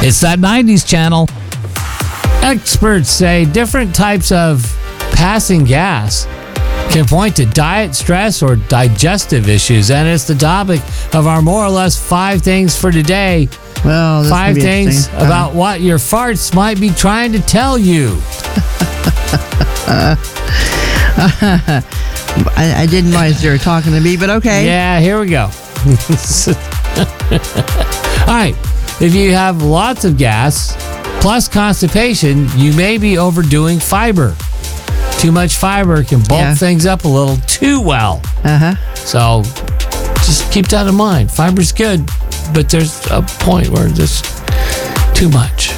It's that 90s channel. Experts say different types of passing gas can point to diet, stress, or digestive issues. And it's the topic of our more or less 5 things for today. Well, 5 things about what your farts might be trying to tell you. I didn't realize you were talking to me, but okay. Yeah, here we go. All right. If you have lots of gas plus constipation, you may be overdoing fiber. Too much fiber can bulk things up a little too well. So just keep that in mind. Fiber's good, but there's a point where there's too much.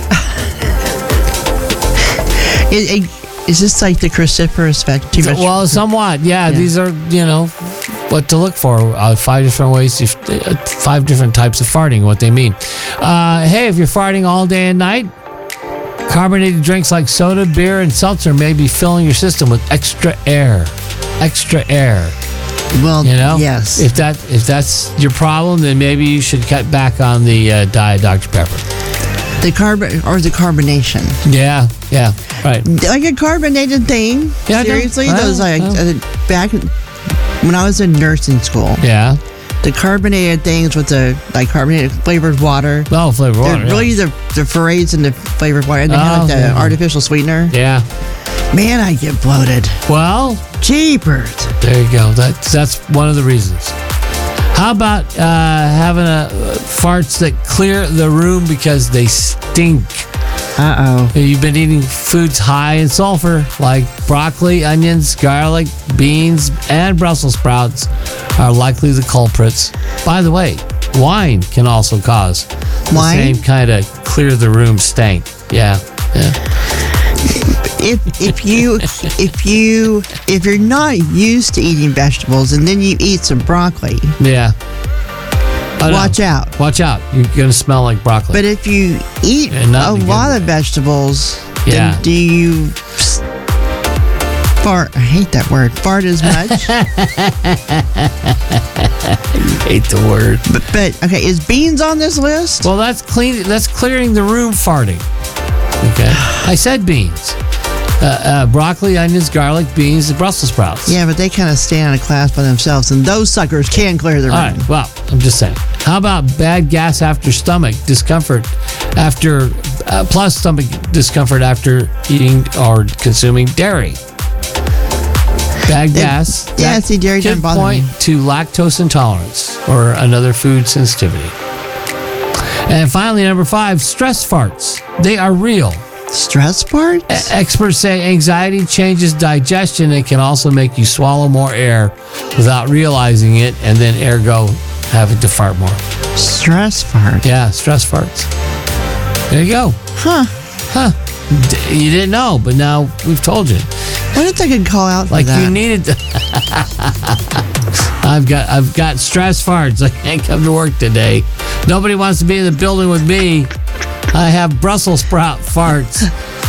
Is this like the cruciferous effect? Too much? Well, somewhat. Yeah, these are, what to look for. 5 different ways, 5 different types of farting, what they mean. Hey, if you're farting all day and night, carbonated drinks like soda, beer, and seltzer may be filling your system with extra air. Extra air. Well, yes. If that's your problem, then maybe you should cut back on the Diet Dr. Pepper. The carbonation. Yeah, right. Like a carbonated thing. Yeah, seriously, those back when I was in nursing school. Yeah. The carbonated things with the carbonated flavored water. Oh, flavored water. Really, the Ferrays and the flavored water, and they have the artificial sweetener. Yeah. Man, I get bloated. Well, jeepers. There you go. That's one of the reasons. How about having farts that clear the room because they stink? You've been eating foods high in sulfur like broccoli, onions, garlic, beans, and Brussels sprouts are likely the culprits. By the way, wine can also cause the same kind of clear the room stank. Yeah. If you're not used to eating vegetables and then you eat some broccoli, watch out. Watch out. You're gonna smell like broccoli. But if you eat a lot of vegetables, then do you fart? I hate that word. Fart as much? You hate the word. But okay, is beans on this list? Well, that's clearing the room farting. Okay, I said beans. Broccoli, onions, garlic, beans, and Brussels sprouts. Yeah, but they kind of stay in a class by themselves, and those suckers can clear the room. All right, well, I'm just saying. How about bad gas after stomach discomfort plus stomach discomfort after eating or consuming dairy? Bad gas. Yeah, see, dairy doesn't bother me. Point to lactose intolerance or another food sensitivity. And finally, number 5, stress farts. They are real. Stress farts? Experts say anxiety changes digestion and can also make you swallow more air without realizing it, and then ergo having to fart more. Stress farts? Yeah, stress farts. There you go. Huh. You didn't know, but now we've told you. What if I could call out for like that? You needed to. I've got stress farts. I can't come to work today. Nobody wants to be in the building with me. I have Brussels sprout farts.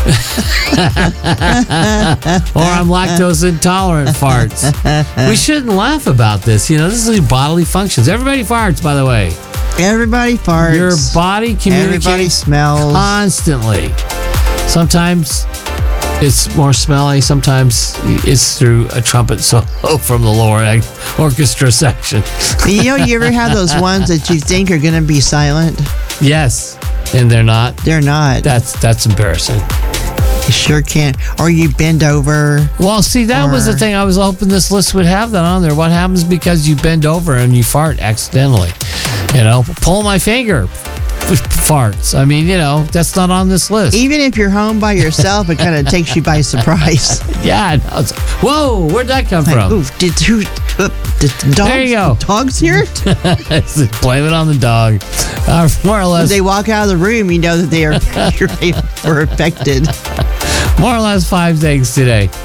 Or I'm lactose intolerant farts. We shouldn't laugh about this. This is bodily functions. Everybody farts, by the way. Everybody farts. Your body communicates. Everybody smells. Constantly. Sometimes it's more smelly. Sometimes it's through a trumpet solo from the lower orchestra section. You ever have those ones that you think are going to be silent? Yes. And they're not? They're not. That's embarrassing. You sure can't. Or you bend over. Well, see, that was the thing. I was hoping this list would have that on there. What happens because you bend over and you fart accidentally? Pull my finger. Farts. I mean, that's not on this list. Even if you're home by yourself, it kind of takes you by surprise. Yeah. Whoa, where'd that come from? Oof, did dogs, there you go. Dogs here? Blame it on the dog. More or less. When they walk out of the room, you know that they are affected. More or less 5 things today.